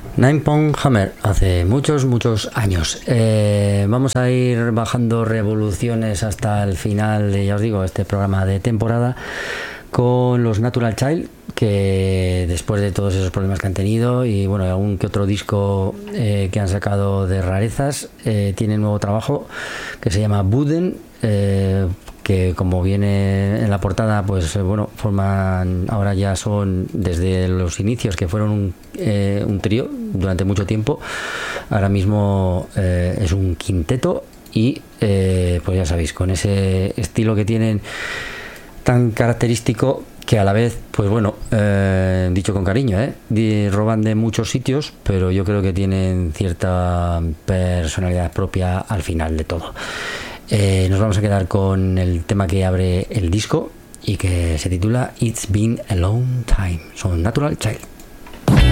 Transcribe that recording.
Nine Pound Hammer, hace muchos, muchos años. Vamos a ir bajando revoluciones hasta el final de, ya os digo, este programa de temporada con los Natural Child, que después de todos esos problemas que han tenido y bueno, algún que otro disco que han sacado de rarezas, tienen nuevo trabajo que se llama Buden, que como viene en la portada, pues bueno, forman, ahora ya son desde los inicios, que fueron un trío durante mucho tiempo, ahora mismo es un quinteto y pues ya sabéis, con ese estilo que tienen tan característico, que a la vez, pues bueno, dicho con cariño, roban de muchos sitios, pero yo creo que tienen cierta personalidad propia al final de todo. Nos vamos a quedar con el tema que abre el disco y que se titula It's Been a Long Time. Son Natural Child.